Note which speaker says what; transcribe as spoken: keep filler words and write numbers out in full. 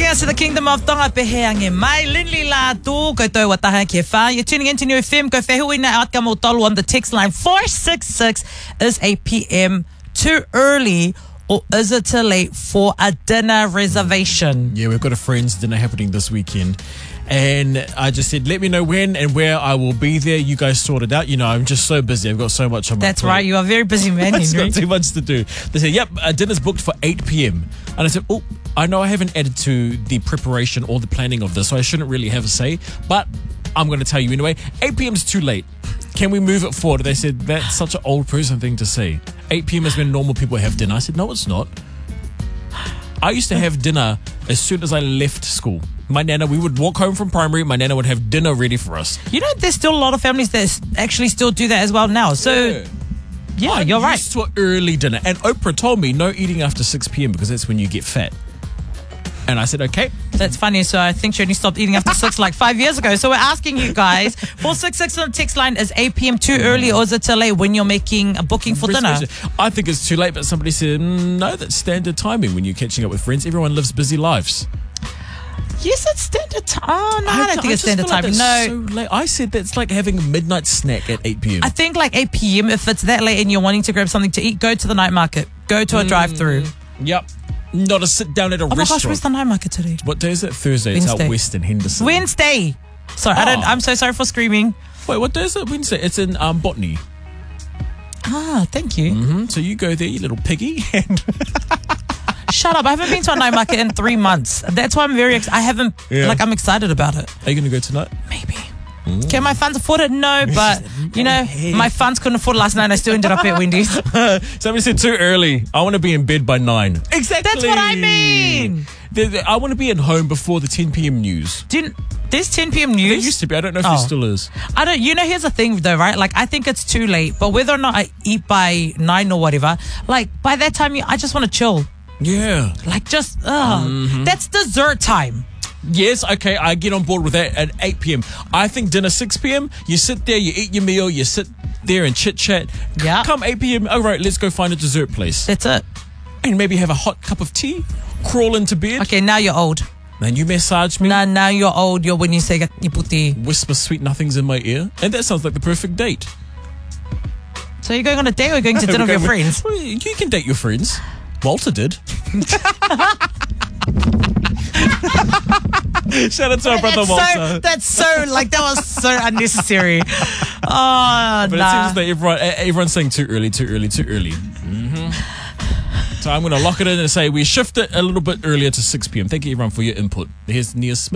Speaker 1: us to the kingdom of Tonga Peheange Mai Linley La Tu Koutou Wataha Kefa. You're tuning into New F M. Ko Fehuina Outcome Tolu on the text line four six six. Is eight p.m. too early or is it too late for a dinner reservation?
Speaker 2: Yeah, we've got a friend's dinner happening this weekend. And I just said, let me know when and where I will be there. You guys sort it out. You know, I'm just so busy. I've got so much on my
Speaker 1: That's
Speaker 2: plate.
Speaker 1: right. You are a very busy man,
Speaker 2: I've
Speaker 1: Henry.
Speaker 2: got too much to do. They said, yep, uh, dinner's booked for eight p.m. And I said, oh, I know I haven't added to the preparation or the planning of this, so I shouldn't really have a say. But I'm going to tell you anyway. eight p.m. is too late. Can we move it forward? They said, that's such an old person thing to say. eight p.m. is when normal people have dinner. I said, no, it's not. I used to have dinner as soon as I left school. My nana, we would walk home from primary, my nana would have dinner ready for us.
Speaker 1: You know, there's still a lot of families that s- actually still do that as well now. So,
Speaker 2: Yeah.
Speaker 1: yeah,
Speaker 2: I'm
Speaker 1: you're right.
Speaker 2: used to an early dinner. And Oprah told me no eating after six p.m. because that's when you get fat. And I said, okay.
Speaker 1: That's funny. So I think she only stopped eating after six like five years ago. So we're asking you guys, four six six on the text line, is eight p.m. too early or is it too late when you're making a booking for dinner?
Speaker 2: I think it's too late, but somebody said, mm, no, that's standard timing when you're catching up with friends. Everyone lives busy lives.
Speaker 1: Yes, it's standard time. Oh, no, I, don't think it's
Speaker 2: just
Speaker 1: standard
Speaker 2: feel like
Speaker 1: time.
Speaker 2: that's
Speaker 1: No.
Speaker 2: so late. I said that's like having a midnight snack at eight p.m.
Speaker 1: I think like eight p.m. if it's that late and you're wanting to grab something to eat, go to the night market. Go to a drive-through.
Speaker 2: Yep. Not a sit down at a
Speaker 1: Oh my
Speaker 2: restaurant.
Speaker 1: gosh, where's the night market today?
Speaker 2: What day is it? Thursday. It's
Speaker 1: Wednesday.
Speaker 2: out west in Henderson.
Speaker 1: Wednesday. Sorry, I don't.
Speaker 2: Oh.
Speaker 1: I'm so sorry for screaming.
Speaker 2: Wait, what day is it? Wednesday. It's in um, Botany.
Speaker 1: Ah, thank you.
Speaker 2: Mm-hmm. So you go there, you little piggy, and
Speaker 1: Shut up! I haven't been to a night market in three months. That's why I'm very. Ex- I haven't.
Speaker 2: Yeah.
Speaker 1: Like I'm excited about it.
Speaker 2: are you going to go tonight?
Speaker 1: Maybe. Can my funds afford it? No, but you know, my funds couldn't afford it last night and I still ended up at Wendy's.
Speaker 2: Somebody said too early. I want to be in bed by nine. Exactly.
Speaker 1: That's what I mean.
Speaker 2: The- the- I want to be at home before the ten p.m. news.
Speaker 1: Didn't there's ten p.m.
Speaker 2: There
Speaker 1: news?
Speaker 2: used to be. I don't know if
Speaker 1: Oh.
Speaker 2: there still is.
Speaker 1: I don't. You know, here's the thing though, right? Like, I think it's too late. But whether or not I eat by nine or whatever, like by that time, you, I just want to chill.
Speaker 2: Yeah.
Speaker 1: Like, just ugh. That's dessert time.
Speaker 2: Yes, okay, I get on board with that at eight p.m. I think dinner six p.m. You sit there, you eat your meal, you sit there and chit chat.
Speaker 1: Yeah.
Speaker 2: Come eight p.m. All right, let's go find a dessert place
Speaker 1: That's it.
Speaker 2: and maybe have a hot cup of tea. Crawl into bed.
Speaker 1: Okay, now you're old.
Speaker 2: Then you massage me.
Speaker 1: Now, now you're old. You're when you say you puti.
Speaker 2: Whisper sweet nothings in my ear, and that sounds like the perfect date.
Speaker 1: So you're going on a date or you're going to dinner with your friends?
Speaker 2: Well, you can date your friends. Walter did. Shout out to our brother
Speaker 1: That's
Speaker 2: Walter.
Speaker 1: so, that's so, like, that was so unnecessary. Oh,
Speaker 2: but
Speaker 1: nah.
Speaker 2: it seems that everyone, everyone's saying too early, too early, too early. Mm-hmm. So I'm going to lock it in and say we shift it a little bit earlier to six p.m. Thank you, everyone, for your input. Here's Nia Smith.